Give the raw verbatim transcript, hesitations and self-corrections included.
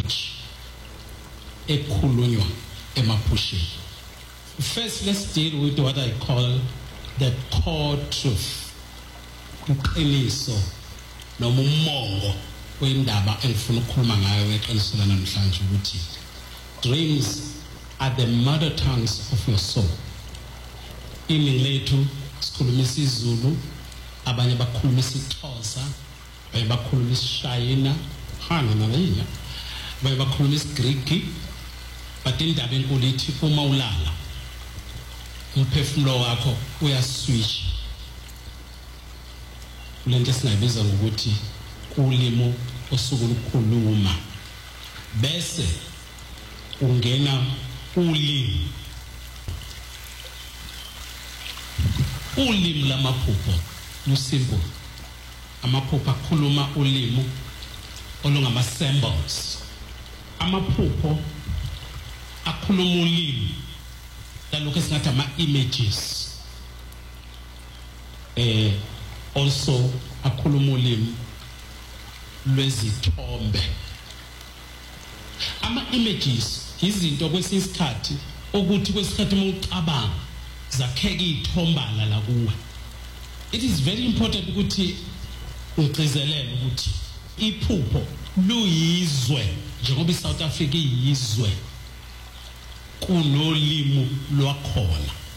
language ekhulunywa emaphusheni. First, let's deal with what I call the core truth. Iqiniso noma umongo wendaba engifuna ukukhuluma ngayo eqiniso namhlanje ukuthi dreams are the mother tongues of your soul. Iningi lethu sikhuluma isiZulu, abanye bakhuluma isiXhosa, abanye bakhuluma isiShayina, hana nabanye, abanye bakhuluma isiGreek. But indaba enkulu ithi uma ulala umphefumulo wakho uyaswitch lento esingayibiza ngokuthi ulimo osuku ukukhuluma bese ungena ulimi ulimi lamaphupho lusimple. Amaphupho akhuluma ulimi olungama symbols. Amaphupho akhuluma ulimi lalokho esingathi ama images. Eh also akhuluma ulimi lwezithombe. Ama images izinto kwesinye isikhathi ukuthi kwesikhathi uma ucabanga zakheka izithombala la kuwe. It is very important ukuthi ugcizelele ukuthi iphupho luyizwe njengoba iSouth Africa iyizwe kunolimi lwakhona.